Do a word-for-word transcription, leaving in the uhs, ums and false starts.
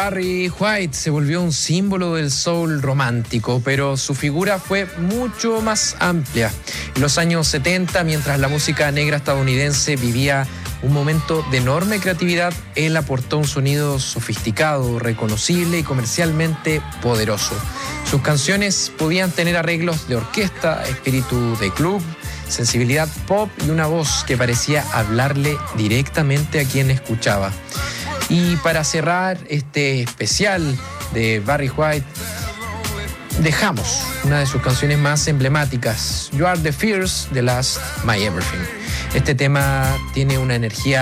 Barry White se volvió un símbolo del soul romántico, pero su figura fue mucho más amplia. En los años setenta, mientras la música negra estadounidense vivía un momento de enorme creatividad, él aportó un sonido sofisticado, reconocible y comercialmente poderoso. Sus canciones podían tener arreglos de orquesta, espíritu de club, sensibilidad pop y una voz que parecía hablarle directamente a quien escuchaba. Y para cerrar este especial de Barry White, dejamos una de sus canciones más emblemáticas, You Are the Fierce, The Last, My Everything. Este tema tiene una energía